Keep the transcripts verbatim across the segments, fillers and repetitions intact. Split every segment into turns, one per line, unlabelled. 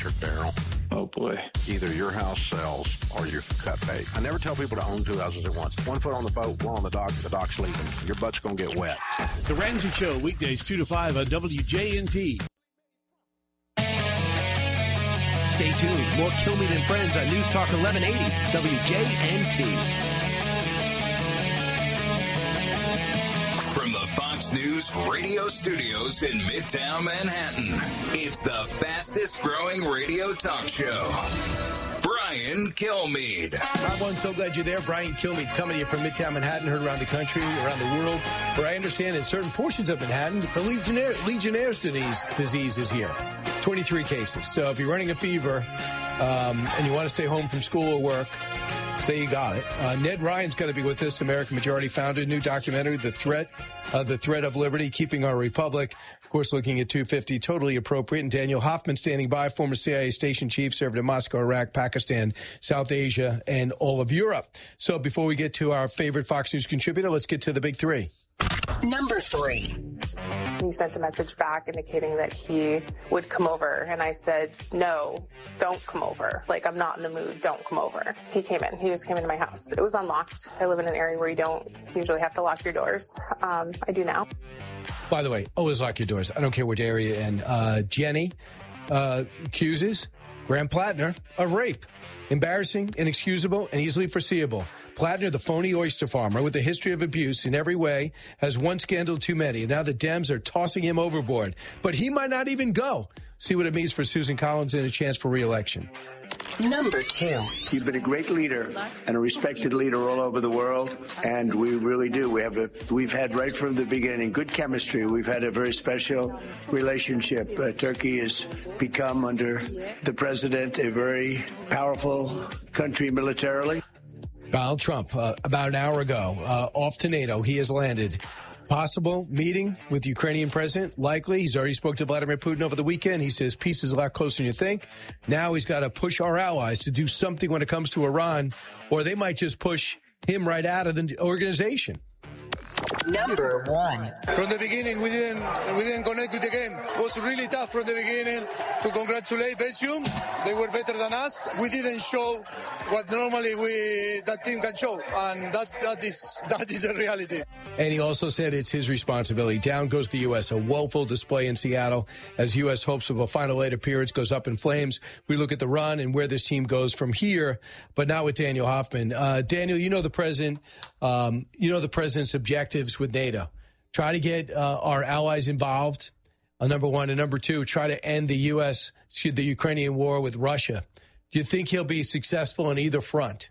picture, Daryl.
Oh, boy.
Either your house sells or you cut bait. I never tell people to own two houses at once. One foot on the boat, one on the dock. The dock's leaving. Your butt's going to get wet.
The Ramsey Show, weekdays two to five on W J N T. Stay tuned. More Kilmeade and Friends on News Talk eleven eighty W J N T.
From the Fox News radio studios in Midtown Manhattan, it's the fastest growing radio talk show. Brian Kilmeade.
Rob one, so glad you're there. Brian Kilmeade coming to you from Midtown Manhattan, heard around the country, around the world. Where I understand in certain portions of Manhattan, the Legionnaire, Legionnaire's disease, disease is here. twenty-three cases. So if you're running a fever um, and you want to stay home from school or work, say you got it. Uh, Ned Ryan's going to be with us, American Majority founder, new documentary, The Threat, uh, The Threat of Liberty, Keeping Our Republic. Of course, looking at two fifty, totally appropriate. And Daniel Hoffman standing by, former C I A station chief, served in Moscow, Iraq, Pakistan, South Asia, and all of Europe. So before we get to our favorite Fox News contributor, let's get to the big three.
Number three.
He sent a message back indicating that he would come over, and I said, no, don't come over. Like, I'm not in the mood. Don't come over. He came in. He just came into my house. It was unlocked. I live in an area where you don't usually have to lock your doors. Um, I do now.
By the way, always lock your doors. I don't care what area. And uh, Jenny uh, accuses Graham Plattner of rape. Embarrassing, inexcusable, and easily foreseeable. Plattner, the phony oyster farmer with a history of abuse in every way, has one scandal too many. And now the Dems are tossing him overboard. But he might not even go. See what it means for Susan Collins and a chance for re-election.
Number two.
You've been a great leader and a respected leader all over the world, and we really do. We have a, we've had right from the beginning good chemistry. We've had a very special relationship. Uh, Turkey has become, under the president, a very powerful country militarily.
Donald Trump, uh, about an hour ago, uh, off to NATO. He has landed. Possible meeting with the Ukrainian president? Likely. He's already spoke to Vladimir Putin over the weekend. He says peace is a lot closer than you think. Now he's got to push our allies to do something when it comes to Iran, or they might just push him right out of the organization.
Number one.
From the beginning, we didn't we didn't connect with the game. It was really tough from the beginning to congratulate Belgium. They were better than us. We didn't show what normally we that team can show, and that that is that is the reality.
And he also said it's his responsibility. Down goes the U S. A woeful display in Seattle as U S hopes of a final eight appearance goes up in flames. We look at the run and where this team goes from here, but not with Daniel Hoffman. Uh, Daniel, you know the president. Um, you know the president's objectives with NATO. Try to get uh, our allies involved, uh, number one. And number two, try to end the U S, excuse, the Ukrainian war with Russia. Do you think he'll be successful on either front?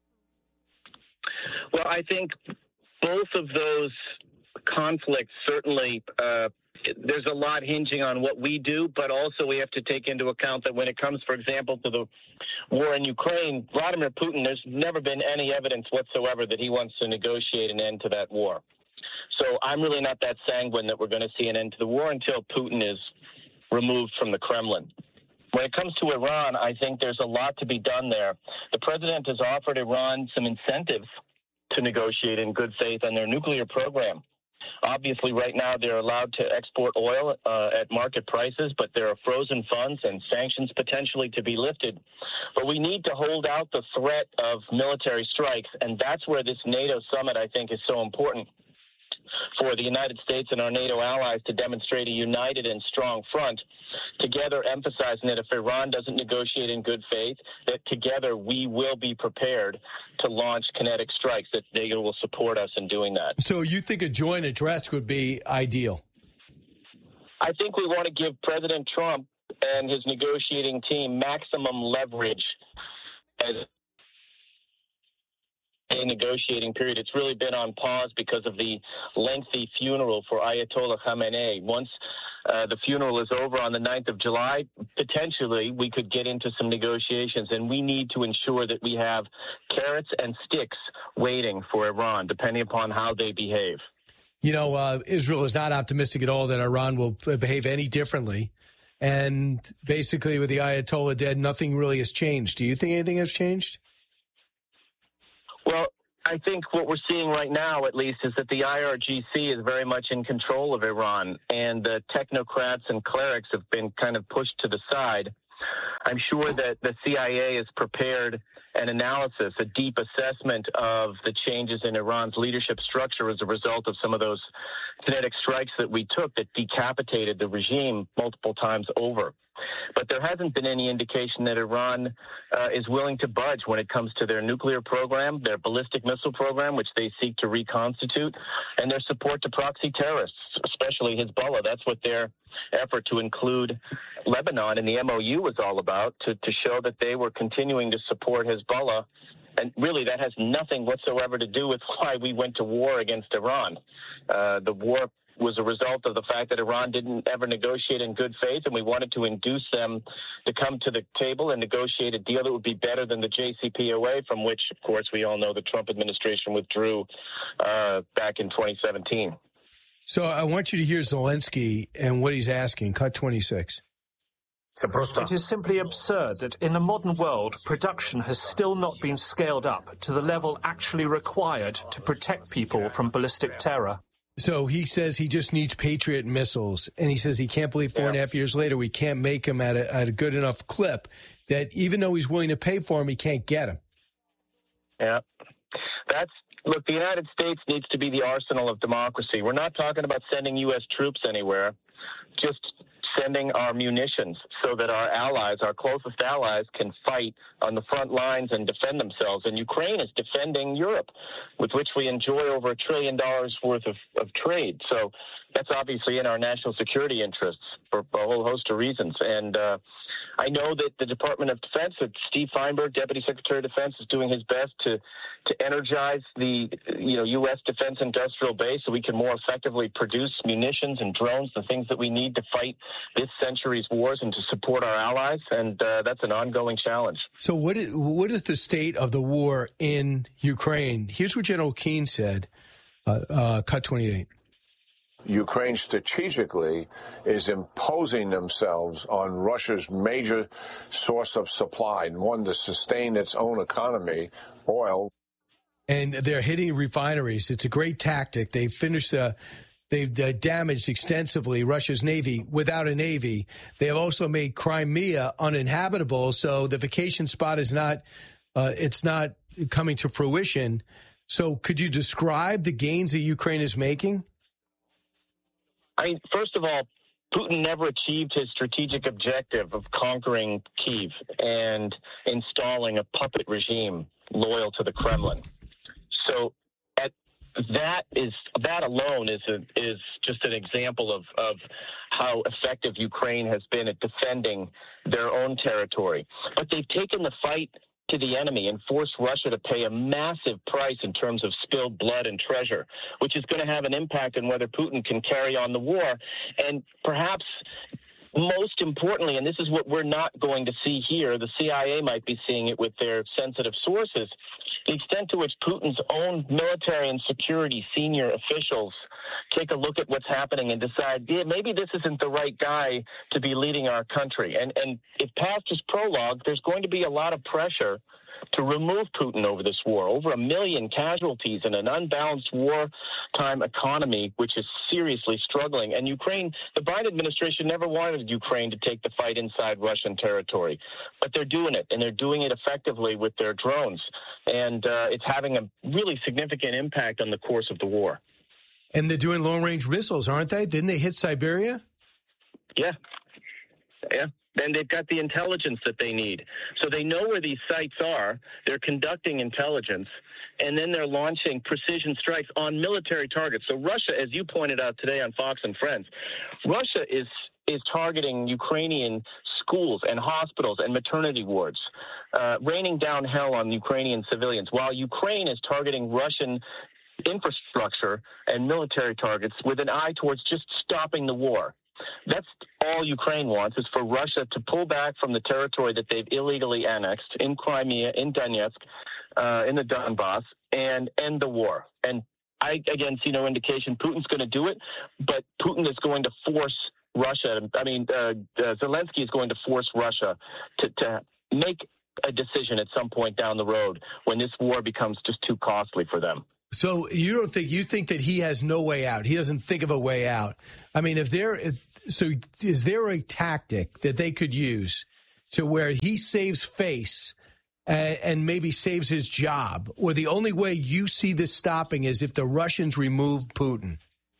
Well, I think both of those conflicts certainly, uh, there's a lot hinging on what we do, but also we have to take into account that when it comes, for example, to the war in Ukraine, Vladimir Putin, there's never been any evidence whatsoever that he wants to negotiate an end to that war. So I'm really not that sanguine that we're going to see an end to the war until Putin is removed from the Kremlin. When it comes to Iran, I think there's a lot to be done there. The president has offered Iran some incentives to negotiate in good faith on their nuclear program. Obviously, right now, they're allowed to export oil uh, at market prices, but there are frozen funds and sanctions potentially to be lifted. But we need to hold out the threat of military strikes, and that's where this NATO summit, I think, is so important for the United States and our NATO allies to demonstrate a united and strong front, together emphasizing that if Iran doesn't negotiate in good faith, that together we will be prepared to launch kinetic strikes, that they will support us in doing that.
So you think a joint address would be ideal?
I think we want to give President Trump and his negotiating team maximum leverage as a negotiating period. It's really been on pause because of the lengthy funeral for Ayatollah Khamenei. Once uh, the funeral is over on the ninth of July, potentially we could get into some negotiations, and we need to ensure that we have carrots and sticks waiting for Iran, depending upon how they behave.
You know, uh, Israel is not optimistic at all that Iran will behave any differently. And basically with the Ayatollah dead, nothing really has changed. Do you think anything has changed?
Well, I think what we're seeing right now, at least, is that the I R G C is very much in control of Iran, and the technocrats and clerics have been kind of pushed to the side. I'm sure that the C I A has prepared an analysis, a deep assessment of the changes in Iran's leadership structure as a result of some of those kinetic strikes that we took that decapitated the regime multiple times over. But there hasn't been any indication that Iran uh, is willing to budge when it comes to their nuclear program, their ballistic missile program, which they seek to reconstitute, and their support to proxy terrorists, especially Hezbollah. That's what their effort to include Lebanon in the M O U was all about, to, to show that they were continuing to support Hezbollah. And really, that has nothing whatsoever to do with why we went to war against Iran. Uh, the war was a result of the fact that Iran didn't ever negotiate in good faith, and we wanted to induce them to come to the table and negotiate a deal that would be better than the J C P O A, from which, of course, we all know the Trump administration withdrew uh, back in twenty seventeen.
So I want you to hear Zelensky and what he's asking. Cut twenty-six.
It is simply absurd that in the modern world, production has still not been scaled up to the level actually required to protect people from ballistic terror.
So he says he just needs Patriot missiles, and he says he can't believe four yeah. and a half years later we can't make them at a, at a good enough clip that even though he's willing to pay for them, he can't get them.
Yeah, that's look. The United States needs to be the arsenal of democracy. We're not talking about sending U S troops anywhere, just sending our munitions so that our allies, our closest allies, can fight on the front lines and defend themselves. And Ukraine is defending Europe, with which we enjoy over a trillion dollars worth of, of trade. So that's obviously in our national security interests for a whole host of reasons. And uh, I know that the Department of Defense, that Steve Feinberg, Deputy Secretary of Defense, is doing his best to to energize the you know U S defense industrial base so we can more effectively produce munitions and drones, the things that we need to fight this century's wars and to support our allies. And uh, that's an ongoing challenge.
So what is, what is the state of the war in Ukraine? Here's what General Keane said. Uh, uh, cut twenty-eight.
Ukraine strategically is imposing themselves on Russia's major source of supply, and one to sustain its own economy, oil.
And they're hitting refineries. It's a great tactic. They've finished, uh, they've uh, damaged extensively Russia's navy without a navy. They have also made Crimea uninhabitable, so the vacation spot is not, uh, it's not coming to fruition. So could you describe the gains that Ukraine is making?
I mean, first of all, Putin never achieved his strategic objective of conquering Kyiv and installing a puppet regime loyal to the Kremlin. So at that is that alone is a, is just an example of, of how effective Ukraine has been at defending their own territory. But they've taken the fight to the enemy and forced Russia to pay a massive price in terms of spilled blood and treasure, which is going to have an impact on whether Putin can carry on the war. And perhaps most importantly, and this is what we're not going to see here, the C I A might be seeing it with their sensitive sources, the extent to which Putin's own military and security senior officials take a look at what's happening and decide, yeah, maybe this isn't the right guy to be leading our country. And, and if past is prologue, there's going to be a lot of pressure to remove Putin over this war. Over a million casualties in an unbalanced wartime economy, which is seriously struggling. And Ukraine, the Biden administration never wanted Ukraine to take the fight inside Russian territory. But they're doing it, and they're doing it effectively with their drones. And uh, it's having a really significant impact on the course of the war.
And they're doing long-range missiles, aren't they? Didn't they hit Siberia?
Yeah. Yeah. And they've got the intelligence that they need. So they know where these sites are. They're conducting intelligence, and then they're launching precision strikes on military targets. So Russia, as you pointed out today on Fox and Friends, Russia is is targeting Ukrainian schools and hospitals and maternity wards, uh, raining down hell on Ukrainian civilians, while Ukraine is targeting Russian infrastructure and military targets with an eye towards just stopping the war. That's all Ukraine wants, is for Russia to pull back from the territory that they've illegally annexed in Crimea, in Donetsk, uh, in the Donbass, and end the war. And I, again, see no indication Putin's going to do it, but Putin is going to force Russia, I mean, uh, uh, Zelensky is going to force Russia to, to make a decision at some point down the road when this war becomes just too costly for them.
So you don't think, you think that he has no way out? He doesn't think of a way out. I mean, if there, if, so is there a tactic that they could use to where he saves face and, and maybe saves his job? Or the only way you see this stopping is if the Russians remove Putin?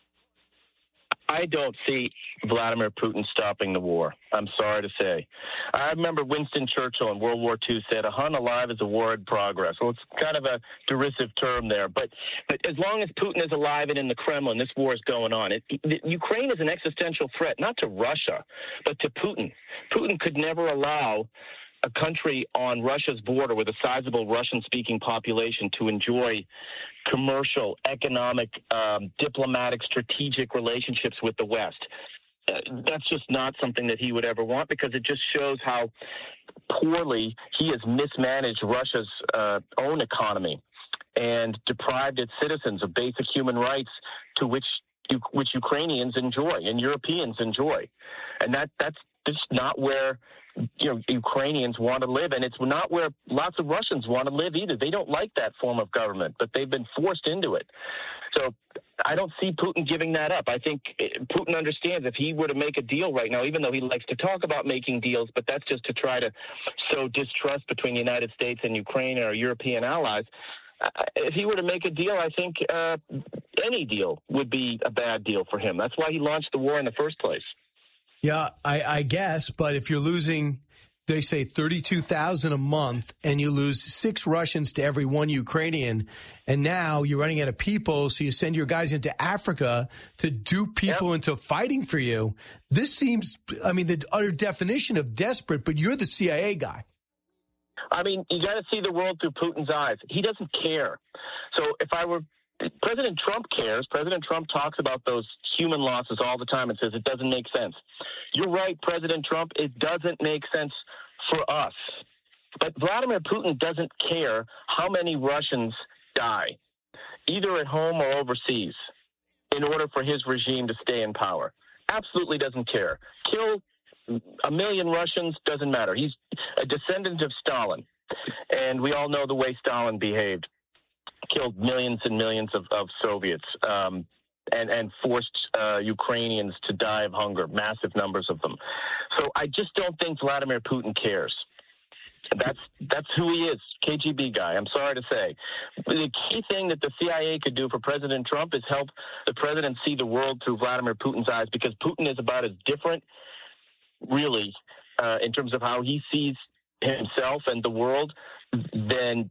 I don't see Vladimir Putin stopping the war. I'm sorry to say. I remember Winston Churchill in World War Two said, a Hun alive is a war in progress. Well, it's kind of a derisive term there. But, but as long as Putin is alive and in the Kremlin, this war is going on. It, it, Ukraine is an existential threat, not to Russia, but to Putin. Putin could never allow a country on Russia's border with a sizable Russian-speaking population to enjoy commercial, economic, um, diplomatic, strategic relationships with the West. Uh, that's just not something that he would ever want, because it just shows how poorly he has mismanaged Russia's uh, own economy and deprived its citizens of basic human rights to which which Ukrainians enjoy and Europeans enjoy. And that that's just not where you know Ukrainians want to live, and it's not where lots of Russians want to live either. They don't like that form of government, but they've been forced into it. So I don't see Putin giving that up. I think Putin understands if he were to make a deal right now, even though he likes to talk about making deals, but that's just to try to sow distrust between the United States and Ukraine and our European allies. If he were to make a deal, I think uh, any deal would be a bad deal for him. That's why he launched the war in the first place.
Yeah, I, I guess. But if you're losing, they say thirty-two thousand a month, and you lose six Russians to every one Ukrainian, and now you're running out of people, so you send your guys into Africa to dupe people yep. into fighting for you. This seems, I mean, the utter definition of desperate, but you're the C I A guy.
I mean, you got to see the world through Putin's eyes. He doesn't care. So if I were President Trump cares. President Trump talks about those human losses all the time and says it doesn't make sense. You're right, President Trump. It doesn't make sense for us. But Vladimir Putin doesn't care how many Russians die, either at home or overseas, in order for his regime to stay in power. Absolutely doesn't care. Kill a million Russians, doesn't matter. He's a descendant of Stalin, and we all know the way Stalin behaved. Killed millions and millions of, of Soviets um, and, and forced uh, Ukrainians to die of hunger, massive numbers of them. So I just don't think Vladimir Putin cares. That's that's who he is, K G B guy. I'm sorry to say. The key thing that the C I A could do for President Trump is help the president see the world through Vladimir Putin's eyes, because Putin is about as different, really, uh, in terms of how he sees himself and the world than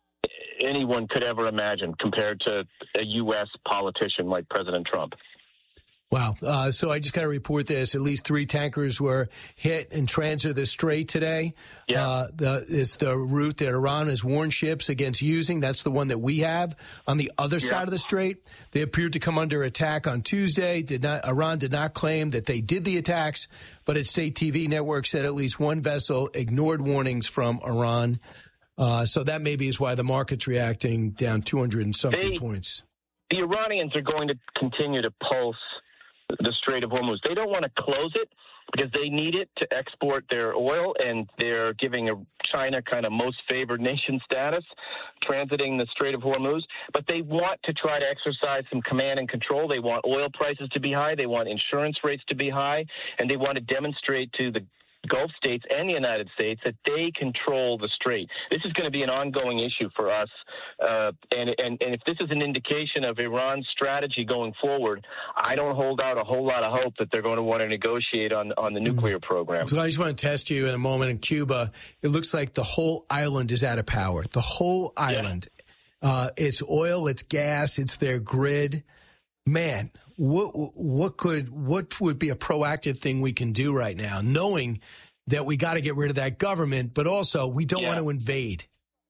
anyone could ever imagine compared to a U S politician like President Trump.
Wow. Uh, so I just got to report this. At least three tankers were hit in transit of the Strait today.
Yeah.
Uh, the, it's the route that Iran has warned ships against using. That's the one that we have on the other yeah. side of the Strait. They appeared to come under attack on Tuesday. Did not Iran did not claim that they did the attacks, but its state T V network said at least one vessel ignored warnings from Iran. Uh, so that maybe is why the market's reacting down two hundred and something
they,
points.
The Iranians are going to continue to pulse the Strait of Hormuz. They don't want to close it because they need it to export their oil, and they're giving a China kind of most favored nation status, transiting the Strait of Hormuz. But they want to try to exercise some command and control. They want oil prices to be high. They want insurance rates to be high. And they want to demonstrate to the Gulf states and the United States that they control the strait. This is going to be an ongoing issue for us. Uh, and, and, and if this is an indication of Iran's strategy going forward, I don't hold out a whole lot of hope that they're going to want to negotiate on, on the nuclear program.
So I just want to test you in a moment. In Cuba, it looks like the whole island is out of power. The whole island. Yeah. Uh, it's oil, it's gas, it's their grid. Man, what what could what would be a proactive thing we can do right now, knowing that we got to get rid of that government, but also we don't yeah. want to invade?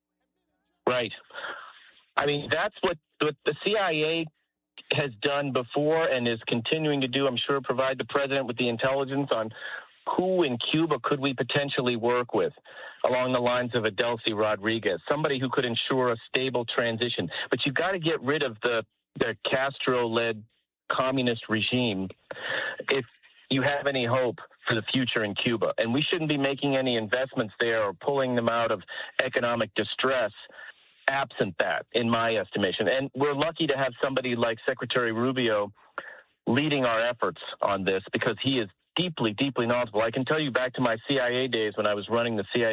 Right. I mean, that's what, what the C I A has done before and is continuing to do. I'm sure provide the president with the intelligence on who in Cuba could we potentially work with along the lines of a Delcy Rodriguez, somebody who could ensure a stable transition. But you've got to get rid of the the Castro-led communist regime if you have any hope for the future in Cuba. And we shouldn't be making any investments there or pulling them out of economic distress absent that, in my estimation. And we're lucky to have somebody like Secretary Rubio leading our efforts on this, because he is deeply, deeply knowledgeable. I can tell you back to my C I A days when I was running the C I A